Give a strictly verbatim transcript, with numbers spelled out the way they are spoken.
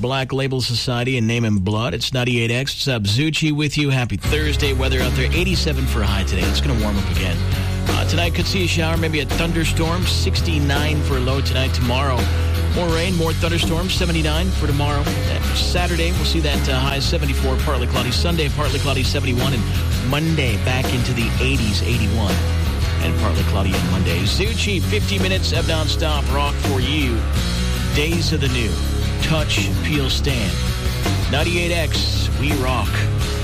Black Label Society and Name and Blood. It's ninety-eight X. What's up? Zucci with you. Happy Thursday. Weather out there, eighty-seven for a high today. It's going to warm up again. Uh, tonight could see a shower, maybe a thunderstorm. sixty-nine for a low tonight. Tomorrow, more rain, more thunderstorms. seventy-nine for tomorrow. And Saturday, we'll see that uh, high seventy-four, partly cloudy. Sunday, partly cloudy, seventy-one. And Monday, back into the eighties, eighty-one. And partly cloudy on Monday. Zucci, fifty minutes of nonstop rock for you. Days of the New. Touch, Peel, Stand. ninety-eight X, we rock.